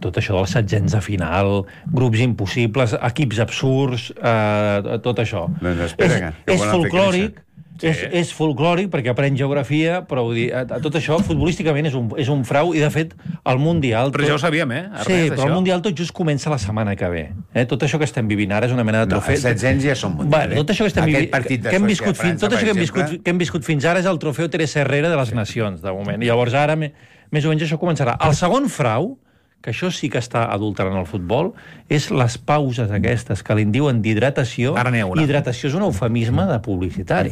tot això dels setzents de final, grups impossibles, equips absurds, tot això. Doncs espera, és folclòric, és folclòric perquè aprèn geografia, però vull dir, tot això futbolísticament és un frau, i de fet el Mundial... Però ja ho sabíem, Sí, però el Mundial tot just comença la setmana que ve. Tot això que estem vivint ara és una mena de trofeu... No, els setzents ja són Mundial. Tot això que estem vivint... Tot això que hem viscut fins ara és el trofeu Teresa Herrera de les Nacions, de moment. I llavors ara, més o menys, això començarà. El segon frau, que això sí que està adulterant el futbol, és les pauses aquestes que li diuen d'hidratació. Ara n'hi ha una. Hidratació és un eufemisme de publicitari.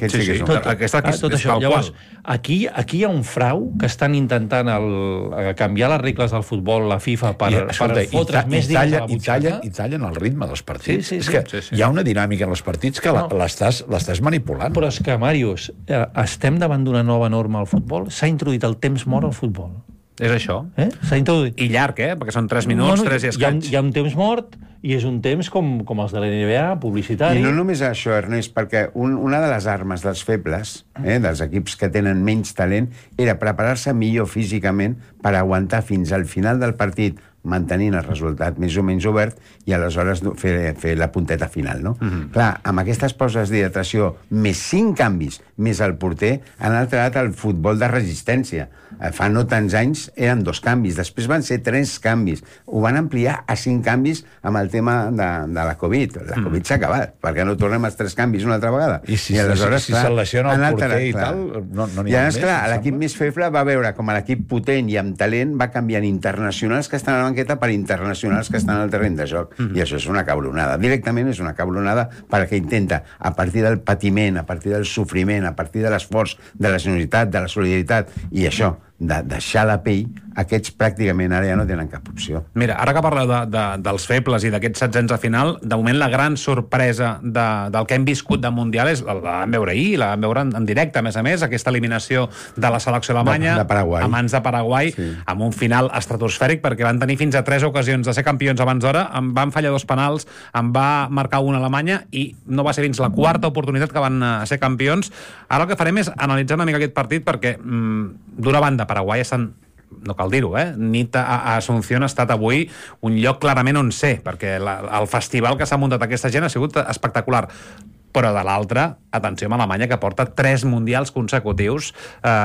Tot això. Llavors, aquí hi ha un frau que estan intentant canviar les regles del futbol, la FIFA, per fotre's més diners a la butxaca. I tallen el ritme dels partits. És que hi ha una dinàmica en els partits que l'estàs manipulant. Però és que, Màrius, estem davant d'una nova norma al futbol. S'ha introduït el temps mort al futbol. És això. S'ha introduït. I llarg, perquè són 3 minuts, 3 i escaig. Hi ha un temps mort, i és un temps com els de la NBA, publicitari. I no només això, Ernest, perquè una de les armes dels febles, dels equips que tenen menys talent, era preparar-se millor físicament per aguantar fins al final del partit, mantenint el resultat més o menys obert, i aleshores fer la punteta final, no? Clar, amb aquestes pauses d'hidratació, més 5 canvis, més el porter, han alterat el futbol de resistència. Fa no tants anys eren 2 canvis, després van ser 3 canvis. Ho van ampliar a 5 canvis amb el tema de la Covid. La Covid s'ha acabat, perquè no tornem als 3 canvis una altra vegada. I si se'l lesiona el porter i tal, no n'hi ha més. I clar, l'equip més feble va veure com l'equip potent i amb talent va canviant internacionals que estan a la banqueta per internacionals que estan al terreny de joc. I això és una cabronada. Directament és una cabronada perquè intenta, a partir del patiment, a partir del sofriment, a partir de l'esforç, de la generositat, de la solidaritat, i això, de deixar la pell, aquests pràcticament ara ja no tenen cap opció. Mira, ara que parleu dels febles i d'aquests setzents a final, de moment la gran sorpresa del que hem viscut de Mundial la vam veure ahir, la vam veure en directe, a més, aquesta eliminació de la selecció alemanya a mans de Paraguai, amb un final estratosfèric, perquè van tenir fins a 3 ocasions de ser campions abans d'hora, en van fallar 2 penals, en va marcar una Alemanya, i no va ser fins la 4ª oportunitat que van ser campions. Ara el que farem és analitzar una mica aquest partit, perquè d'una banda Paraguai estan, no cal dir-ho, nit a Asunción ha estat avui un lloc clarament on ser, perquè el festival que s'ha muntat aquesta gent ha sigut espectacular. Però de l'altra, atenció amb Alemanya, que porta 3 mundials consecutius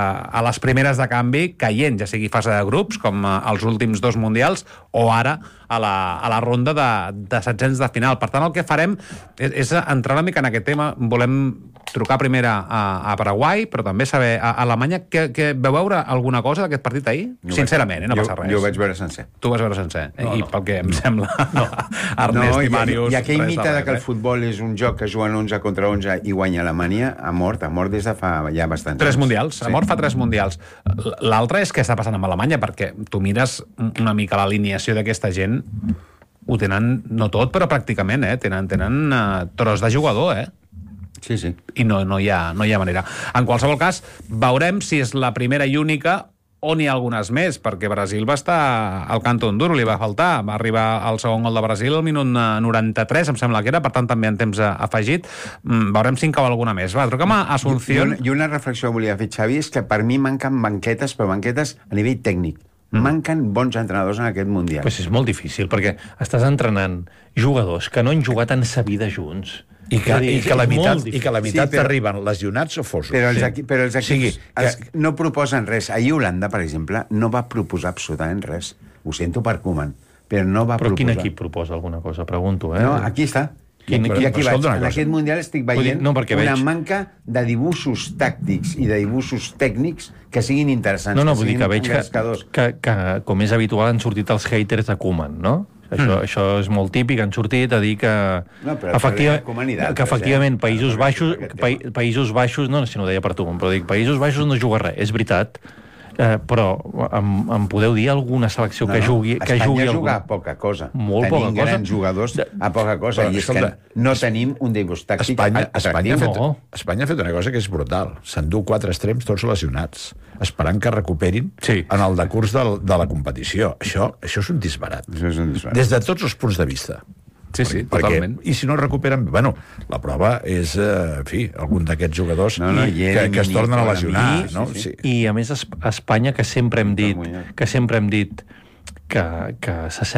a les primeres de canvi, caient, ja sigui fase de grups, com els últims 2 mundials, o ara a la ronda de setzents de final. Per tant, el que farem és entrar una mica en aquest tema. Volem trucar primer a Paraguai, però també saber a Alemanya que vau veure alguna cosa d'aquest partit ahir? Sincerament, no passa res. Jo ho vaig veure sencer. Tu vas veure sencer? I pel que em sembla, Ernest i Màrius... I aquell mite que el futbol és un joc que juguen 11 contra 11 i guanya Alemanya, ha mort des de fa ja bastants anys. 3 mundials, ha mort fa 3 mundials. L'altre és què està passant amb Alemanya, perquè tu mires una mica l'alineació d'aquesta gent, ho tenen, no tot, però pràcticament, tenen tros de jugador, Sí. I no hi ha manera. En qualsevol cas, veurem si és la primera i única o n'hi ha algunes més, perquè Brasil va estar al canto duro, li va faltar. Va arribar el segon gol de Brasil al minut 93, em sembla que era, per tant també en temps afegit. Veurem si en cau alguna més. Va, truquem a Asunción. I una reflexió que volia fer, Xavi, és que per mi manquen banquetes, però banquetes a nivell tècnic. Manquen bons entrenadors en aquest Mundial. Pues és molt difícil, perquè estàs entrenant jugadors que no han jugat en sa vida junts. I que la meitat t'arriben lesionats o fosos. Però els equips no proposen res. Ahir Holanda, per exemple, no va proposar absolutament res. Ho sento per Koeman, però no va proposar. Però quin equip proposa alguna cosa? Pregunto, No, aquí està. En aquest Mundial estic veient una manca de dibuixos tàctics i de dibuixos tècnics que siguin interessants. No, vull dir que veig que, com és habitual, han sortit els haters de Koeman, no? Això és molt típic, han sortit a dir que efectivament Països Baixos, no, si no ho deia per tu, però dic, Països Baixos no juga res, és veritat, però em podeu dir alguna selecció que jugui... Espanya juga a poca cosa. Tenim grans jugadors a poca cosa, i és que no tenim un dibuix tàctic atractiu. Espanya ha fet una cosa que és brutal. S'endú 4 extrems tots lesionats, esperant que recuperin en el decurs de la competició. Això és un disbarat. Des de tots els punts de vista. Sí, totalment. I si no es recuperen... Bueno, la prova és, en fi, algun d'aquests jugadors que es tornen a lesionar. I, a més, a Espanya, que sempre hem dit que